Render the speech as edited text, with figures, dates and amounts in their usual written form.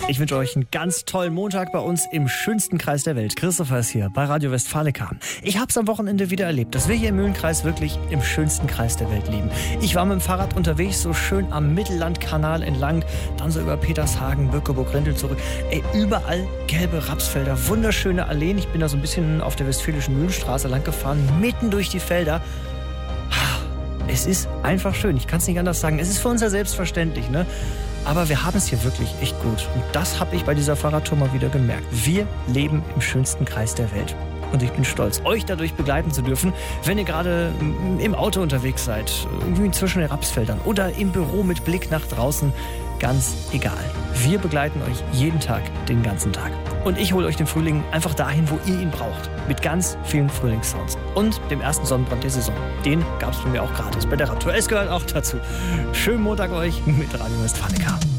Ich wünsche euch einen ganz tollen Montag bei uns im schönsten Kreis der Welt. Christopher ist hier bei Radio Westfalica. Ich habe es am Wochenende wieder erlebt, dass wir hier im Mühlenkreis wirklich im schönsten Kreis der Welt leben. Ich war mit dem Fahrrad unterwegs, so schön am Mittellandkanal entlang, dann so über Petershagen, Bückeburg-Rendel zurück. Überall gelbe Rapsfelder, wunderschöne Alleen. Ich bin da so ein bisschen auf der Westfälischen Mühlenstraße lang gefahren, mitten durch die Felder. Es ist einfach schön, ich kann es nicht anders sagen. Es ist für uns ja selbstverständlich, ne? Aber wir haben es hier wirklich echt gut. Und das habe ich bei dieser Fahrradtour mal wieder gemerkt. Wir leben im schönsten Kreis der Welt. Und ich bin stolz, euch dadurch begleiten zu dürfen, wenn ihr gerade im Auto unterwegs seid, irgendwie zwischen den Rapsfeldern oder im Büro mit Blick nach draußen. Ganz egal. Wir begleiten euch jeden Tag, den ganzen Tag. Und ich hole euch den Frühling einfach dahin, wo ihr ihn braucht. Mit ganz vielen Frühlingssounds. Und dem ersten Sonnenbrand der Saison. Den gab es bei mir auch gratis bei der Radtour. Es gehört auch dazu. Schönen Montag euch mit Radio Westfalica.